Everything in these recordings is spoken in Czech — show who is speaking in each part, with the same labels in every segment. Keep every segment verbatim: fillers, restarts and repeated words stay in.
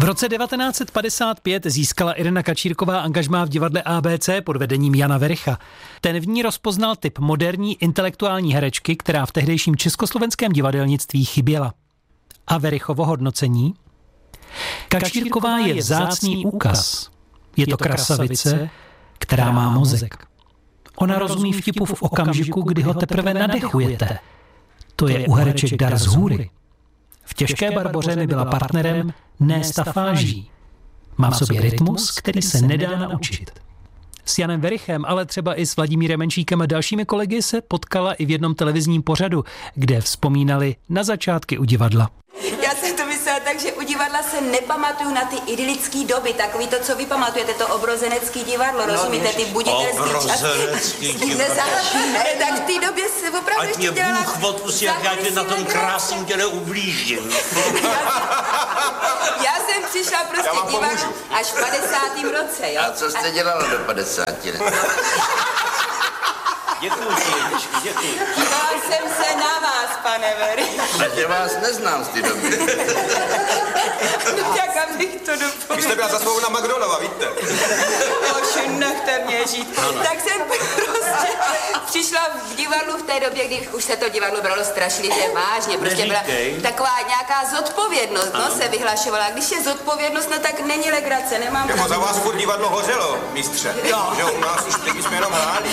Speaker 1: V roce devatenáct set padesát pět získala Irena Kačírková angažmá v divadle A B C pod vedením Jana Wericha. Ten v ní rozpoznal typ moderní intelektuální herečky, která v tehdejším československém divadelnictví chyběla. A Werichovo hodnocení? Kačírková je vzácný úkaz. Je to krasavice, která má mozek. Ona rozumí vtipu v okamžiku, kdy ho teprve nadechujete. To je u hereček dar z hůry. V Těžké Barboře mi byla partnerem, ne stafáží. Má v sobě rytmus, který se nedá naučit. S Janem Werichem, ale třeba i s Vladimírem Menšíkem a dalšími kolegy se potkala i v jednom televizním pořadu, kde vzpomínali na začátky u divadla.
Speaker 2: Já jsem to myslela tak, že u divadla se nepamatuju na ty idylické doby, takový to, co vy pamatujete, to obrozenecký divadlo, no, rozumíte, ty buditelský čas.
Speaker 3: Obrozenecký divadlo.
Speaker 2: Tak v té době se opravdu ještě dělala...
Speaker 3: Ať mě Bůh odpustí, jak já tě na tom krásném těle ublížím.
Speaker 2: Já jsem přišla prostě k divadlu až v padesátém roce, jo.
Speaker 4: A co jste dělala do padesáti let?
Speaker 3: Děkuji ti, děkuji.
Speaker 2: Dívala jsem se na vás, pane Veri.
Speaker 4: Takže vás neznám z té doby.
Speaker 2: No tak, abych to dopověděla.
Speaker 5: Vy jste byla zasmlouvená na Magdolova, víte?
Speaker 2: Oši, nechte mě žít. Ano. Tak jsem prostě přišla v divadlu v té době, kdy už se to divadlo bralo strašlivě vážně. Prostě byla taková nějaká zodpovědnost, no, se vyhlašovala. Když je zodpovědnost, no tak není legrace, nemám...
Speaker 5: Jako za vás furt divadlo hořelo, mistře. Jo. Že u nás už teď jsme jenom hráli.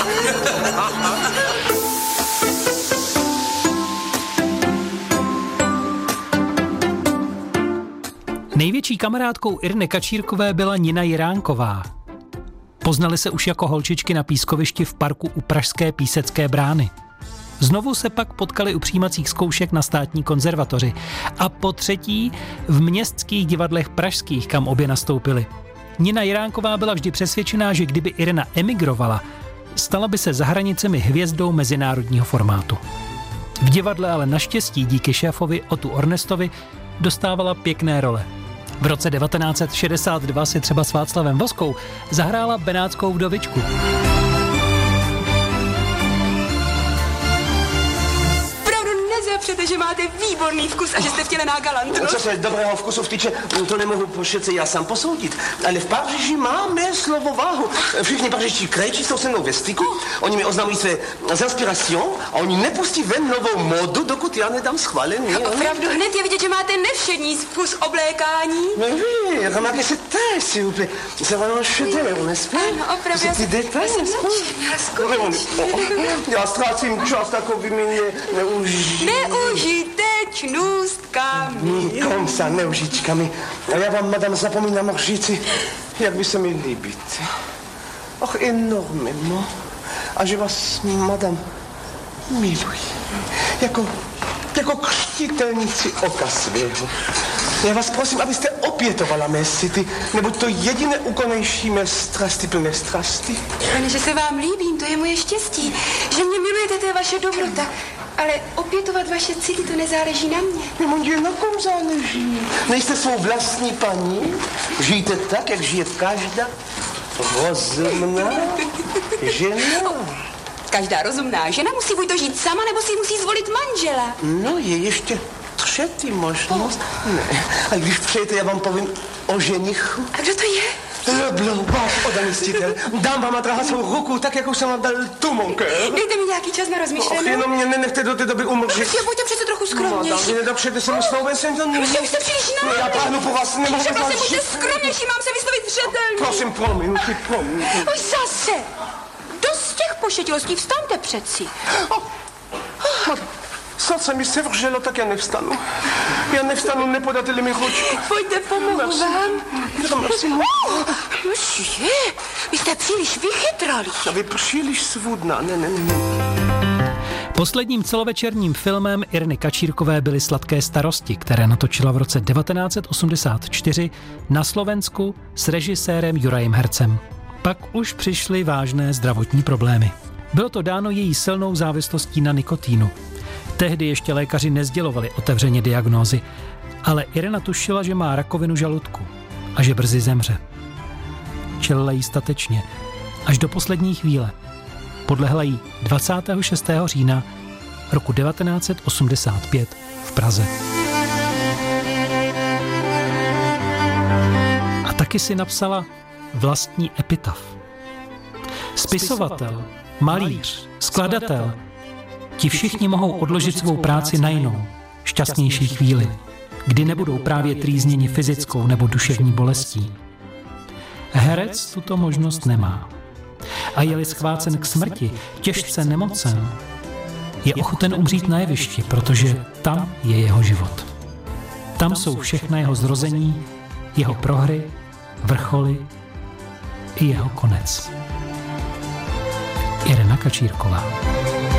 Speaker 1: Největší kamarádkou Irny Kačírkové byla Nina Jiránková. Poznali se už jako holčičky na pískovišti v parku u pražské Písecké brány. Znovu se pak potkali u přijímacích zkoušek na státní konzervatoři a po třetí v městských divadlech pražských, kam obě nastoupily. Nina Jiránková byla vždy přesvědčená, že kdyby Irena emigrovala, stala by se za hranicemi hvězdou mezinárodního formátu. V divadle ale naštěstí díky šéfovi Otu Ornestovi dostávala pěkné role. V roce devatenáct set šedesát dva si třeba s Václavem Voskou zahrála Benátskou vdovičku.
Speaker 2: Nepřete, že máte výborný vkus a že jste vtělená galantnost.
Speaker 6: Co se dobrého vkusu vtyče, to nemohu pošetce já sám posoudit. Ale v Paříži máme slovo váhu. Všichni pařížští krejči jsou se mnou ve styku, oni mi oznamují své inspiración a oni nepustí ven novou modu, dokud já nedám schválení.
Speaker 2: Opravdu hned je vidět, že máte nevšední vkus oblékání.
Speaker 6: Mais oui, remarquez cette taille, s'il vous plaît. C'est vraiment un chef-d'œuvre, n'est-ce pas?
Speaker 2: Ano, opravdu.
Speaker 6: Ces petits détails, n'est-ce pas? Já ztrácím čas takovými neužitými.
Speaker 2: Neužitečnůstkami.
Speaker 6: Komsa, neužičkami. A já vám, madame, zapomínám říci, jak by se mi líbit. Och, enormément. A že vás, madame, miluji. Jako, jako křtitelnici oka svého. Já vás prosím, abyste opětovala mé city, neboť to jediné úkonnější mé strasti, plné strasti.
Speaker 2: Pane, že se vám líbím, to je moje štěstí. Že mě milujete, to je vaše dobrota. Ale opětovat vaše city, to nezáleží na mě.
Speaker 6: No, mon Dieu, na kom záleží? Nejste svou vlastní paní? Žijte tak, jak žije každá rozumná žena.
Speaker 2: Každá rozumná žena musí buď to žít sama, nebo si musí zvolit manžela.
Speaker 6: No, je ještě třetí možnost. Ne, a když přejete, já vám povím o ženichu.
Speaker 2: A kdo to je?
Speaker 6: Leblanc, váš oddaný stitel. Dám vám a drahá svou ruku, tak jako jsem vám dal tu, mon cœur.
Speaker 2: Dejte mi nějaký čas na rozmyšlenou.
Speaker 6: Och, jenom mě nenechte do té doby umlčet.
Speaker 2: Prostě buďte přece trochu skromnější.
Speaker 6: Madame, vy nedopřejete se mi snouben, jsem to...
Speaker 2: Prostě už jste příliš náhodou.
Speaker 6: Já páhnu po vás, nemohu
Speaker 2: Řekla
Speaker 6: vás
Speaker 2: jsem, buďte
Speaker 6: žít.
Speaker 2: skromnější, mám se vyslovit zřetelně.
Speaker 6: Prosím, promiňte, promiňte.
Speaker 2: Oj, zase. Dost těch pošetilostí, vstaňte přeci.
Speaker 6: Oh. Oh. Srdce mi se vrželo, tak já nevstanu. Já nevstanu, nepodáte-li mi ručku.
Speaker 2: Pojďte, pomohu
Speaker 6: Merci.
Speaker 2: vám.
Speaker 6: Merci.
Speaker 2: Monsieur, vy jste příliš vychytrali.
Speaker 6: A vy příliš svůdná, ne, ne, ne.
Speaker 1: Posledním celovečerním filmem Irny Kačírkové byly Sladké starosti, které natočila v roce devatenáct set osmdesát čtyři na Slovensku s režisérem Jurajem Hercem. Pak už přišly vážné zdravotní problémy. Bylo to dáno její silnou závislostí na nikotínu. Tehdy ještě lékaři nesdělovali otevřeně diagnózy, ale Irena tušila, že má rakovinu žaludku a že brzy zemře. Čelila jí statečně, až do poslední chvíle. Podlehla jí dvacátého šestého října roku devatenáct set osmdesát pět v Praze. taky si napsala vlastní epitaf. Spisovatel, malíř, skladatel, ti všichni mohou odložit svou práci na jinou, šťastnější chvíli, kdy nebudou právě trýzněni fyzickou nebo duševní bolestí. Herec tuto možnost nemá. A je-li schvácen k smrti, těžce nemocen, je ochoten umřít na jevišti, protože tam je jeho život. Tam jsou všechna jeho zrození, jeho prohry, vrcholy i jeho konec. Irena Kačírková.